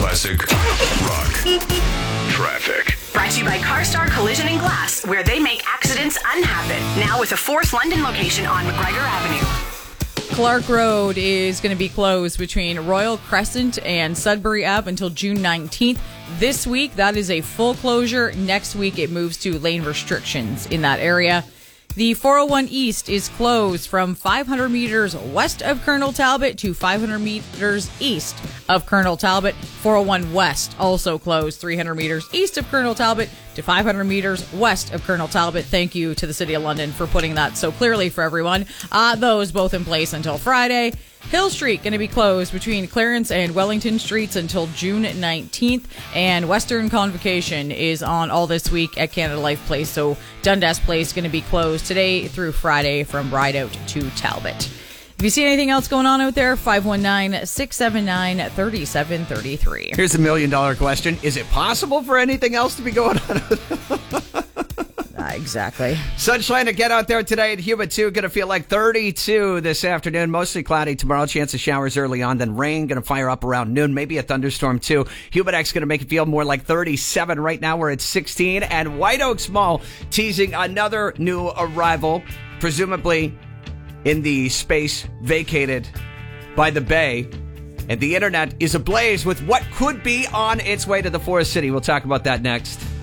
Classic Rock Traffic. Brought to you by CarStar Collision and Glass, where they make accidents unhappen. Now with a fourth London location on McGregor Avenue. Clark Road is going to be closed between Royal Crescent and Sudbury Ave until June 19th. This week, that is a full closure. Next week, it moves to lane restrictions in that area. The 401 East is closed from 500 meters west of Colonel Talbot to 500 meters east of Colonel Talbot. 401 West also closed 300 meters east of Colonel Talbot to 500 meters west of Colonel Talbot. Thank you to the City of London for putting that so clearly for everyone. Those both in place until Friday. Hill Street going to be closed between Clarence and Wellington Streets until June 19th. And Western Convocation is on all this week at Canada Life Place. So Dundas Place going to be closed today through Friday from Rideout to Talbot. If you see anything else going on out there, 519-679-3733. Here's the $1 million question. Is it possible for anything else to be going on? Exactly. Sunshine to get out there today and humid too. Going to feel like 32 this afternoon. Mostly cloudy tomorrow. Chance of showers early on. Then rain going to fire up around noon. Maybe a thunderstorm too. Humidex going to make it feel more like 37. Right now we're at 16. And White Oaks Mall teasing another new arrival. Presumably in the space vacated by the Bay. And the internet is ablaze with what could be on its way to the Forest City. We'll talk about that next.